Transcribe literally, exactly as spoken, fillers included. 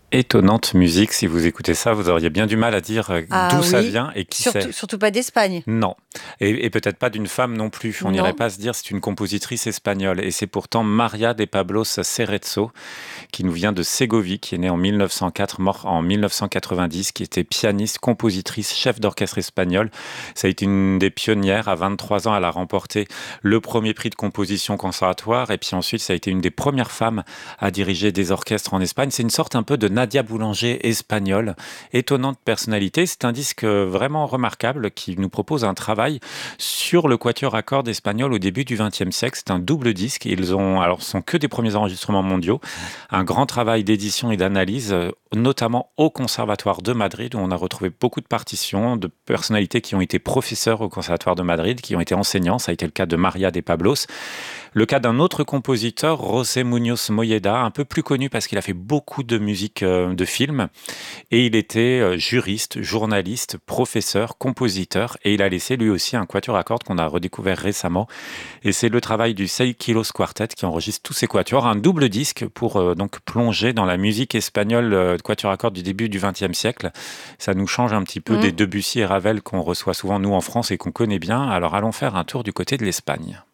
Étonnante musique, si vous écoutez ça, vous auriez bien du mal à dire euh, Ah d'où ça oui, vient et qui c'est. surtout, surtout pas d'Espagne. Non, et, et peut-être pas d'une femme non plus. On n'irait Non. pas se dire c'est une compositrice espagnole. Et c'est pourtant María de Pablos Cerezo, qui nous vient de Ségovie, qui est née en mille neuf cent quatre, mort en mille neuf cent quatre-vingt-dix, qui était pianiste, compositrice, chef d'orchestre espagnol. Ça a été une des pionnières. À vingt-trois ans, elle a remporté le premier prix de composition conservatoire. Et puis ensuite, ça a été une des premières femmes à diriger des orchestres en Espagne. C'est une sorte un peu de Nadia Boulanger espagnole. Étonnante personnalité. C'est un disque vraiment remarquable qui nous propose un travail sur le quatuor à cordes espagnol au début du vingtième siècle. C'est un double disque. Ils ont, alors, ce sont que des premiers enregistrements mondiaux. Un grand travail d'édition et d'analyse, euh, notamment au Conservatoire de Madrid, où on a retrouvé beaucoup de partitions de personnalités qui ont été professeurs au Conservatoire de Madrid, qui ont été enseignants. Ça a été le cas de María de Pablos. Le cas d'un autre compositeur, José Muñoz Molleda, un peu plus connu parce qu'il a fait beaucoup de musique euh, de film. Et il était euh, juriste, journaliste, professeur, compositeur. Et il a laissé lui aussi un quatuor à cordes qu'on a redécouvert récemment. Et c'est le travail du Seis Kilos Quartet qui enregistre tous ces quatuors. Un double disque pour euh, donc plonger dans la musique espagnole euh, de quatuor à cordes du début du vingtième siècle. Ça nous change un petit peu des Mm. Debussy et Ravel qu'on reçoit souvent nous en France et qu'on connaît bien. Alors allons faire un tour du côté de l'Espagne.